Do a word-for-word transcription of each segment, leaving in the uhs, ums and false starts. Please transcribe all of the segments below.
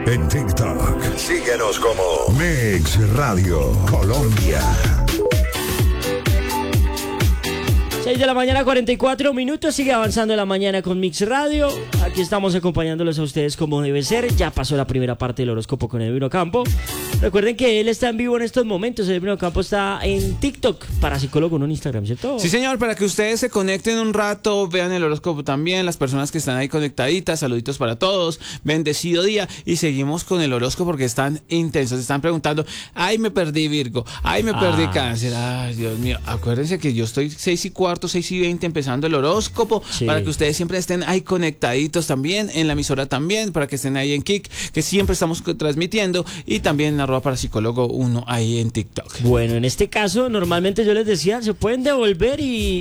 En TikTok, síguenos como Mix Radio Colombia. seis de la mañana, cuarenta y cuatro minutos. Sigue avanzando la mañana con Mix Radio. Aquí estamos acompañándolos a ustedes como debe ser. Ya pasó la primera parte del horóscopo con Edwin Ocampo. Recuerden que él está en vivo en estos momentos. Edwin Ocampo está en TikTok, Parapsicólogo, no en Instagram, ¿cierto? Sí, señor, para que ustedes se conecten un rato, vean el horóscopo también, las personas que están ahí conectaditas, saluditos para todos, bendecido día, y seguimos con el horóscopo porque están intensos, están preguntando, ay, me perdí Virgo, ay, me perdí Ah. Cáncer, ay, Dios mío, acuérdense que yo estoy seis y cuarto, seis y veinte empezando el horóscopo, Sí. para que ustedes siempre estén ahí conectaditos también, en la emisora también, para que estén ahí en Kik, que siempre estamos transmitiendo, y también en arroba parapsicólogo uno ahí en TikTok. Bueno, en este caso, normalmente yo les decía, se pueden devolver y,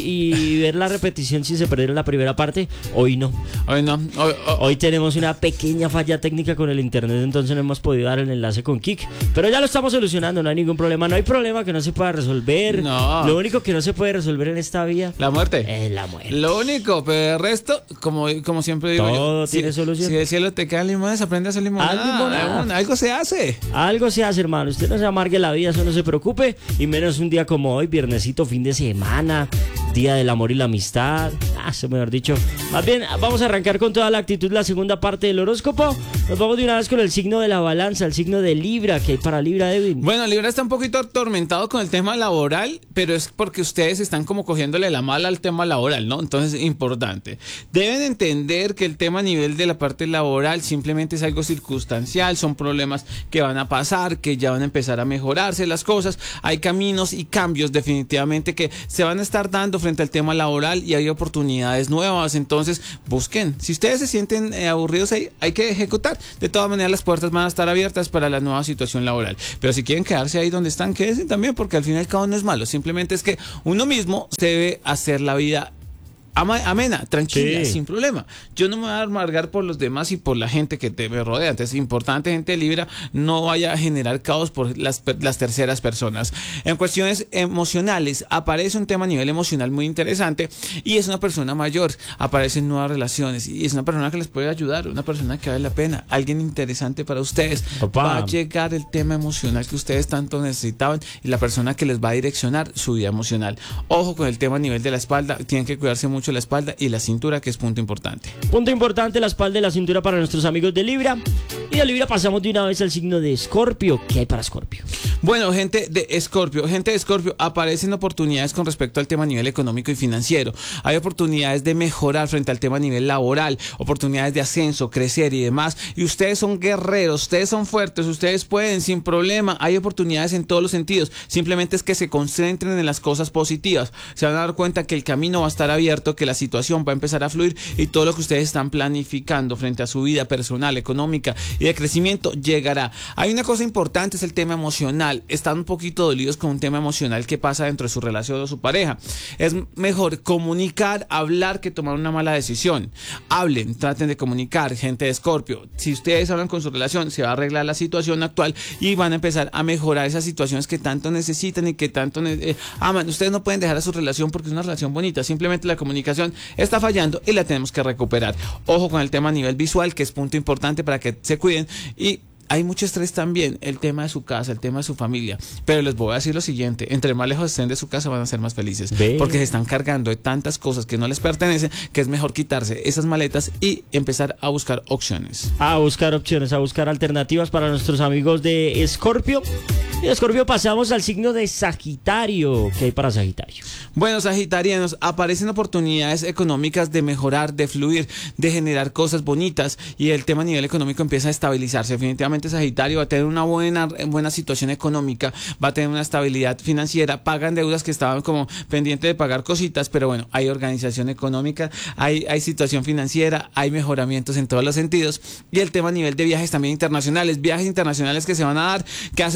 y ver la repetición si se perdieron la primera parte. Hoy no. Hoy no, hoy, hoy, Hoy tenemos una pequeña falla técnica con el internet, entonces no hemos podido dar el enlace con Kik. Pero ya lo estamos solucionando, no hay ningún problema. No hay problema que no se pueda resolver. No. Lo único que no se puede resolver en esta vía la muerte. es la muerte. Lo único, pero el resto, como, como siempre digo Todo yo, tiene si, solución. Si del cielo te caen limones, aprende a hacer limonada. Haz limonada. Algo, algo se hace. Algo se hace, hermano. Usted no se amargue la vida, eso no se preocupe. Y menos un día como hoy, viernesito, fin de semana, día del amor y la amistad. Ah, eso mejor dicho. Más bien, vamos a arrancar con toda la actitud la segunda parte del horóscopo. Nos vamos de una vez con el signo de la balanza, el signo de Libra. ¿Qué hay para Libra, Edwin? Bueno, Libra está un poquito atormentado con el tema laboral, pero es porque ustedes están como cogiéndole la mala al tema laboral, ¿no? Entonces, importante. Deben entender que el tema a nivel de la parte laboral simplemente es algo circunstancial, son problemas que van a pasar, que ya van a empezar a mejorarse las cosas. Hay caminos y cambios definitivamente que se van a estar dando frente al tema laboral y hay oportunidades nuevas. Entonces, busquen. Si ustedes se sienten eh, aburridos ahí, hay que ejecutar. De todas maneras, las puertas van a estar abiertas para la nueva situación laboral. Pero si quieren quedarse ahí donde están, quédense también, porque al fin y al cabo no es malo. Simplemente es que uno mismo se debe hacer la vida ama- amena, tranquila, Sí. sin problema. Yo no me voy a amargar por los demás y por la gente que te me rodea. Entonces, es importante, gente de Libra, no vaya a generar caos por las, per- las terceras personas. En cuestiones emocionales, aparece un tema a nivel emocional muy interesante y es una persona mayor. Aparecen nuevas relaciones y es una persona que les puede ayudar, una persona que vale la pena, alguien interesante para ustedes. Opa. Va a llegar el tema emocional que ustedes tanto necesitaban y la persona que les va a direccionar su vida emocional. Ojo con el tema a nivel de la espalda, tienen que cuidarse mucho la espalda y la cintura, que es punto importante. Punto importante, la espalda y la cintura para nuestros amigos de Libra. Y de Libra pasamos de una vez al signo de Escorpio. ¿Qué hay para Escorpio? Bueno, gente de Escorpio, gente de Escorpio, aparecen oportunidades con respecto al tema a nivel económico y financiero. Hay oportunidades de mejorar frente al tema a nivel laboral, oportunidades de ascenso, crecer y demás. Y ustedes son guerreros, ustedes son fuertes, ustedes pueden sin problema. Hay oportunidades en todos los sentidos. Simplemente es que se concentren en las cosas positivas. Se van a dar cuenta que el camino va a estar abierto, que la situación va a empezar a fluir y todo lo que ustedes están planificando frente a su vida personal, económica y de crecimiento llegará. Hay una cosa importante, es el tema emocional. Están un poquito dolidos con un tema emocional que pasa dentro de su relación o su pareja. Es mejor comunicar, hablar que tomar una mala decisión. Hablen, traten de comunicar, gente de Escorpio. Si ustedes hablan con su relación, se va a arreglar la situación actual y van a empezar a mejorar esas situaciones que tanto necesitan y que tanto eh, aman. Ustedes no pueden dejar a su relación porque es una relación bonita. Simplemente la comunicación está fallando y la tenemos que recuperar. Ojo con el tema a nivel visual, que es punto importante para que se cuiden. Y hay mucho estrés también, el tema de su casa, el tema de su familia. Pero les voy a decir lo siguiente, entre más lejos estén de su casa van a ser más felices. Ve. Porque se están cargando de tantas cosas que no les pertenecen, que es mejor quitarse esas maletas y empezar a buscar opciones. A buscar opciones, a buscar alternativas para nuestros amigos de Escorpio. Y de Escorpio pasamos al signo de Sagitario. ¿Qué hay para Sagitario? Bueno, sagitarianos, aparecen oportunidades económicas de mejorar, de fluir, de generar cosas bonitas y el tema a nivel económico empieza a estabilizarse. Definitivamente Sagitario va a tener una buena, buena situación económica, va a tener una estabilidad financiera, pagan deudas que estaban como pendientes de pagar cositas, pero bueno, hay organización económica, hay, hay situación financiera, hay mejoramientos en todos los sentidos y el tema a nivel de viajes también internacionales, viajes internacionales que se van a dar, que hace rato querían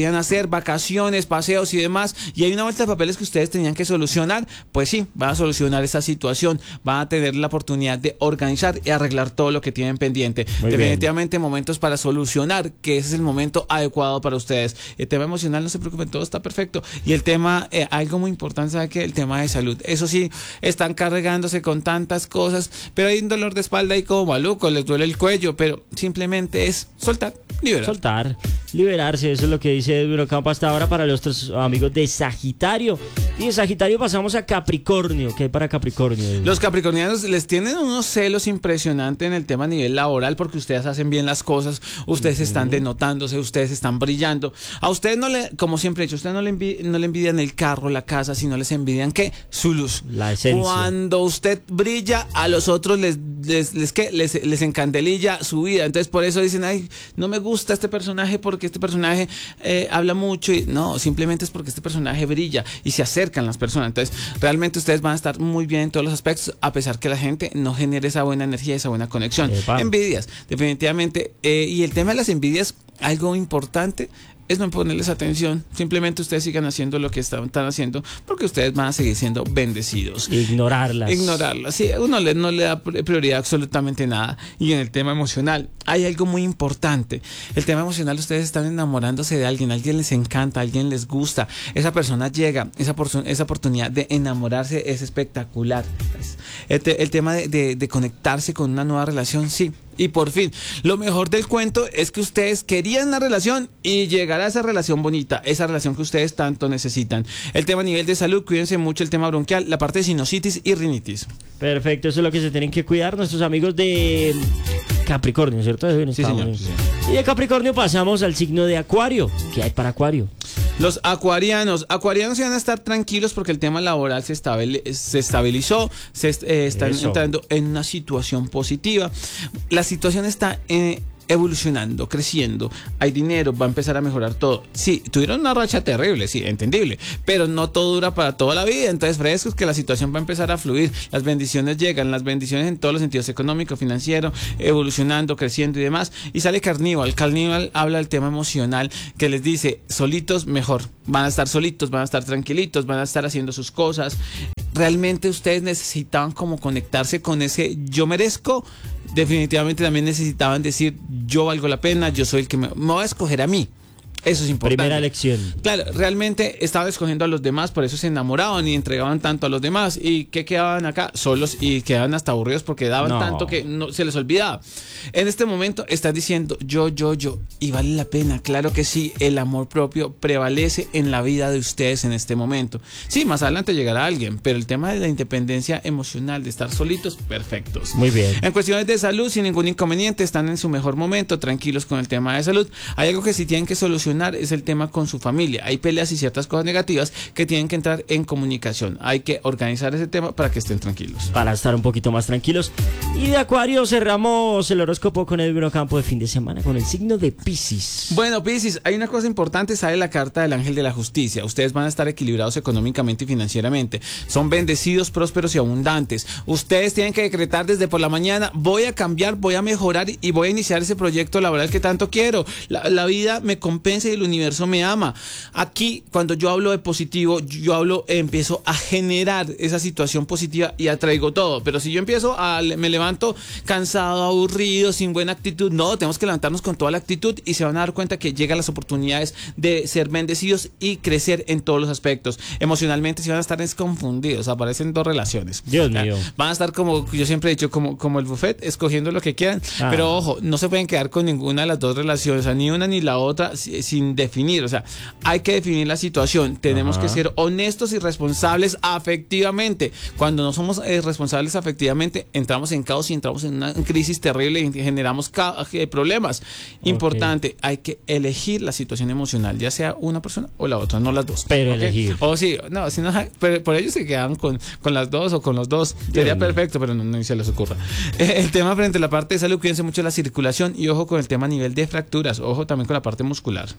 querían hacer, vacaciones, paseos y demás, y hay una vuelta de papeles que ustedes tenían que solucionar, pues sí, van a solucionar esa situación, van a tener la oportunidad de organizar y arreglar todo lo que tienen pendiente. Muy Definitivamente bien. Momentos para solucionar, que ese es el momento adecuado para ustedes. El tema emocional, no se preocupen, todo está perfecto. Y el tema, eh, algo muy importante, ¿sabe qué? El tema de salud. Eso sí, están cargándose con tantas cosas, pero hay un dolor de espalda y como maluco, les duele el cuello, pero simplemente es soltar, liberar. Soltar, liberarse, eso es lo que dice Edwin Ocampo hasta ahora para nuestros amigos de Sagitario. Y de Sagitario pasamos a Capricornio. ¿Qué hay para Capricornio, Edwin? Los capricornianos les tienen unos celos impresionantes en el tema a nivel laboral porque ustedes hacen bien las cosas, ustedes uh-huh. están denotándose, ustedes están brillando. A ustedes no le, como siempre he dicho, ustedes no le, envi- no le envidian el carro, la casa, sino les envidian ¿qué? Su luz. La esencia. Cuando usted brilla, a los otros les, les, les, ¿qué? les, les encandelilla su vida. Entonces por eso dicen, ay, no me gusta este personaje porque este personaje eh, habla mucho. Y no, simplemente es porque este personaje brilla y se acercan las personas. Entonces realmente ustedes van a estar muy bien en todos los aspectos, a pesar que la gente no genere esa buena energía, esa buena conexión. Epa. Envidias, definitivamente. Eh, y el tema de las envidias, algo importante es no ponerles atención, simplemente ustedes sigan haciendo lo que están, están haciendo porque ustedes van a seguir siendo bendecidos. Ignorarlas. Ignorarlas, sí, uno le, no le da prioridad a absolutamente nada. Y en el tema emocional hay algo muy importante. El tema emocional, ustedes están enamorándose de alguien, alguien les encanta, alguien les gusta, esa persona llega, esa, esa oportunidad de enamorarse es espectacular. El, te, el tema de, de, de conectarse con una nueva relación, sí. Y por fin, lo mejor del cuento es que ustedes querían una relación y llegará esa relación bonita, esa relación que ustedes tanto necesitan. El tema a nivel de salud, cuídense mucho el tema bronquial, la parte de sinusitis y rinitis. Perfecto, eso es lo que se tienen que cuidar nuestros amigos de Capricornio, ¿cierto? Sí, señor, sí, señor. Y de Capricornio pasamos al signo de Acuario. ¿Qué hay para Acuario? Los acuarianos, acuarianos se van a estar tranquilos porque el tema laboral se, estabil, se estabilizó, se eh, están Eso. entrando en una situación positiva. La situación está eh, evolucionando, creciendo, hay dinero, va a empezar a mejorar todo. Sí, tuvieron una racha terrible, sí, entendible, pero no todo dura para toda la vida, entonces frescos que la situación va a empezar a fluir, las bendiciones llegan, las bendiciones en todos los sentidos, económico, financiero, evolucionando, creciendo y demás, y sale Carníbal. Carníbal habla del tema emocional que les dice, solitos mejor, van a estar solitos, van a estar tranquilitos, van a estar haciendo sus cosas. Realmente ustedes necesitaban como conectarse con ese yo merezco. Definitivamente también necesitaban decir yo valgo la pena, yo soy el que me, me voy a escoger a mí. Eso es importante. Primera elección. Claro, realmente estaban escogiendo a los demás, por eso se enamoraban y entregaban tanto a los demás. ¿Y qué quedaban acá? Solos y quedaban hasta aburridos porque daban no. tanto que no se les olvidaba. En este momento estás diciendo yo, yo, yo. Y vale la pena, claro que sí. El amor propio prevalece en la vida de ustedes en este momento. Sí, más adelante llegará alguien, pero el tema de la independencia emocional, de estar solitos, perfectos. Muy bien. En cuestiones de salud, sin ningún inconveniente, están en su mejor momento, tranquilos con el tema de salud. Hay algo que sí tienen que solucionar, es el tema con su familia. Hay peleas y ciertas cosas negativas que tienen que entrar en comunicación. Hay que organizar ese tema para que estén tranquilos. Para estar un poquito más tranquilos. Y de Acuario cerramos el horóscopo con Edwin Ocampo de fin de semana con el signo de Piscis. Bueno, Piscis, hay una cosa importante, sale la carta del ángel de la justicia. Ustedes van a estar equilibrados económicamente y financieramente. Son bendecidos, prósperos y abundantes. Ustedes tienen que decretar desde por la mañana, voy a cambiar, voy a mejorar y voy a iniciar ese proyecto laboral que tanto quiero. La, la vida me compensa y el universo me ama. Aquí, cuando yo hablo de positivo, yo hablo, empiezo a generar esa situación positiva y atraigo todo. Pero si yo empiezo a, me levanto cansado, aburrido, sin buena actitud, no, tenemos que levantarnos con toda la actitud y se van a dar cuenta que llegan las oportunidades de ser bendecidos y crecer en todos los aspectos. Emocionalmente, si van a estar desconfundidos, aparecen dos relaciones. Dios mío. Van a estar como, yo siempre he dicho, como, como el buffet, escogiendo lo que quieran. Ah. Pero ojo, no se pueden quedar con ninguna de las dos relaciones, o sea, ni una ni la otra, sin definir, o sea, hay que definir la situación, tenemos Ajá. que ser honestos y responsables afectivamente. Cuando no somos eh, responsables afectivamente, entramos en caos y entramos en una crisis terrible y generamos eh, problemas. Okay. Importante, hay que elegir la situación emocional, ya sea una persona o la otra, no las dos. Pero ¿okay? elegir. O sí, no, si no, pero por ellos se quedan con, con las dos o con los dos, sería perfecto, pero no, no se les ocurra. Eh, el tema frente a la parte de salud, cuídense mucho de la circulación y ojo con el tema a nivel de fracturas, ojo también con la parte muscular.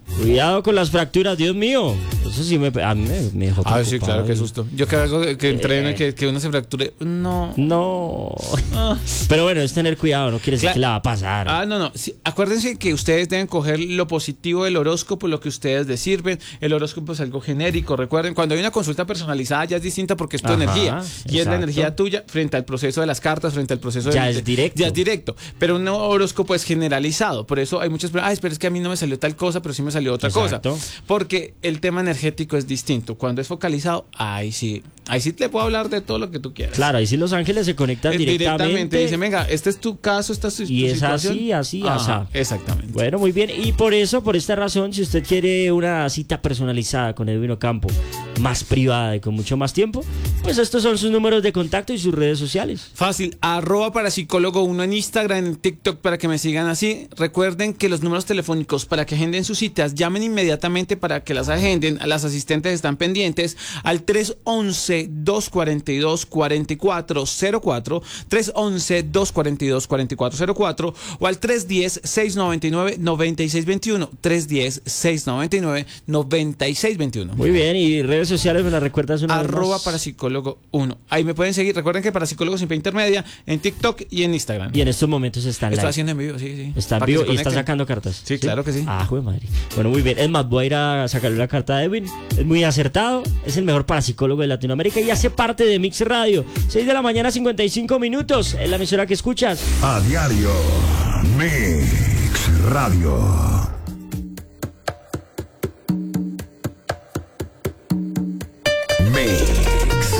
Cuidado con las fracturas, Dios mío. Eso sí me, a mí me, me dejó Ah, sí, claro, qué preocupado. susto. Yo que hago que entrene, Eh. que, que uno se fracture. No. No. Ah. Pero bueno, es tener cuidado, no quiere decir Cla- que la va a pasar. Ah, no, no. Sí, acuérdense que ustedes deben coger lo positivo del horóscopo, lo que ustedes les sirven. El horóscopo es algo genérico. Recuerden, cuando hay una consulta personalizada ya es distinta porque es tu Ajá, energía. Y es la exacto. energía tuya frente al proceso de las cartas, frente al proceso Ya de... es directo. Ya es directo. Pero un horóscopo es generalizado. Por eso hay muchas personas, ah, pero es que a mí no me salió tal cosa, pero sí me salió otra Exacto. cosa. Porque el tema energético es distinto. Cuando es focalizado, ahí sí. Ahí sí te puedo hablar de todo lo que tú quieras. Claro, ahí sí Los Ángeles se conectan Eh, directamente. Dicen, venga, este es tu caso, esta es tu, Y tu es situación. así, así, Ajá, asá. exactamente. Bueno, muy bien. Y por eso, por esta razón, si usted quiere una cita personalizada con Edwin Ocampo, más privada y con mucho más tiempo, pues estos son sus números de contacto y sus redes sociales. Fácil, arroba parapsicólogo uno en Instagram, en TikTok para que me sigan así. Recuerden que los números telefónicos para que agenden sus citas, llamen inmediatamente para que las agenden. Las asistentes están pendientes al tres once, dos cuarenta y dos, cuarenta y cuatro cero cuatro, tres once, dos cuarenta y dos, cuarenta y cuatro cero cuatro o al tres diez, seiscientos noventa y nueve, noventa y seis veintiuno, tres diez, seiscientos noventa y nueve, noventa y seis veintiuno. Muy bien, y redes sociales me las recuerdas una vez Arroba más? parapsicólogo uno. Ahí me pueden seguir. Recuerden que Parapsicólogo sin P intermedia en TikTok y en Instagram. Y en estos momentos está en Está live. haciendo en vivo, sí, sí. Está en Para que vivo se y está conecten. sacando cartas. Sí, claro que sí. Ah, jue madre. Bueno, muy bien. Es más, voy a ir a sacarle la carta a Edwin. Es muy acertado. Es el mejor parapsicólogo de Latinoamérica y hace parte de Mix Radio. seis de la mañana, cincuenta y cinco minutos. Es la emisora que escuchas. A diario. Mix Radio.